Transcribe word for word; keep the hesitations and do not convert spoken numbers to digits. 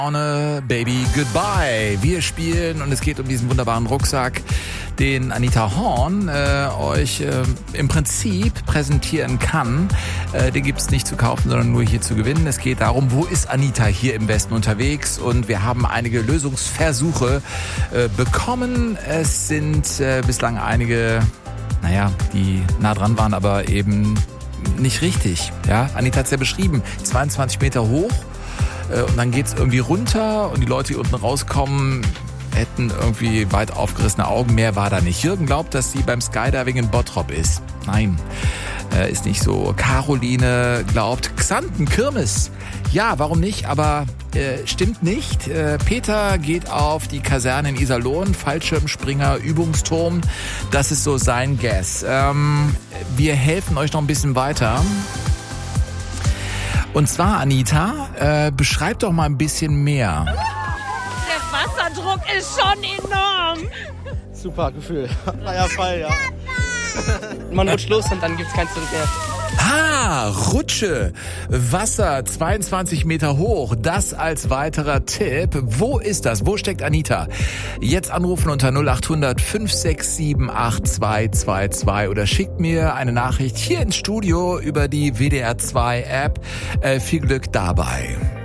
Baby Goodbye. Wir spielen und es geht um diesen wunderbaren Rucksack, den Anita Horn äh, euch äh, im Prinzip präsentieren kann. Äh, den gibt's nicht zu kaufen, sondern nur hier zu gewinnen. Es geht darum, wo ist Anita hier im Westen unterwegs, und wir haben einige Lösungsversuche äh, bekommen. Es sind äh, bislang einige, naja, die nah dran waren, aber eben nicht richtig. Ja, Anita hat's ja beschrieben, zweiundzwanzig Meter hoch. Und dann geht's irgendwie runter und die Leute, die unten rauskommen, hätten irgendwie weit aufgerissene Augen. Mehr war da nicht. Jürgen glaubt, dass sie beim Skydiving in Bottrop ist. Nein, äh, ist nicht so. Caroline glaubt, Xanten, Kirmes. Ja, warum nicht? Aber äh, stimmt nicht. Äh, Peter geht auf die Kaserne in Iserlohn. Fallschirmspringer, Übungsturm. Das ist so sein Guess. Ähm, wir helfen euch noch ein bisschen weiter. Und zwar, Anita, äh, beschreib doch mal ein bisschen mehr. Der Wasserdruck ist schon enorm. Super Gefühl. Freier Fall, ja. Man rutscht los und dann gibt's kein Zurück mehr. Ah, Rutsche, Wasser, zweiundzwanzig Meter hoch, das als weiterer Tipp. Wo ist das? Wo steckt Anita? Jetzt anrufen unter null acht hundert fünf sechs sieben acht zwei zwei zwei oder schickt mir eine Nachricht hier ins Studio über die W D R zwei App. Äh, viel Glück dabei.